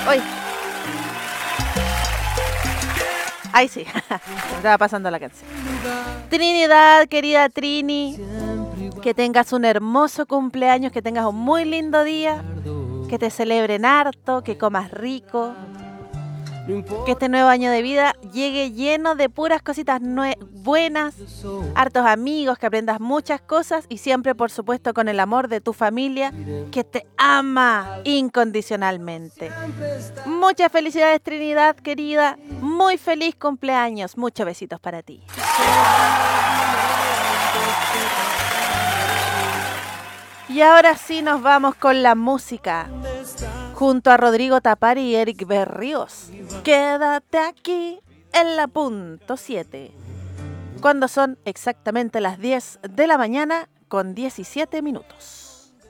Hoy. Ahí sí. Me estaba pasando la canción. Trinidad, querida Trini, que tengas un hermoso cumpleaños, que tengas un muy lindo día, que te celebren harto, que comas rico, que este nuevo año de vida llegue lleno de puras cositas buenas, hartos amigos, que aprendas muchas cosas y siempre, por supuesto, con el amor de tu familia, que te ama incondicionalmente. Muchas felicidades, Trinidad, querida. Muy feliz cumpleaños. Muchos besitos para ti. Y ahora sí nos vamos con la música. Junto a Rodrigo Tapari y Eric Berríos. Quédate aquí en la punto 7. Cuando son exactamente las 10 de la mañana con 17 minutos.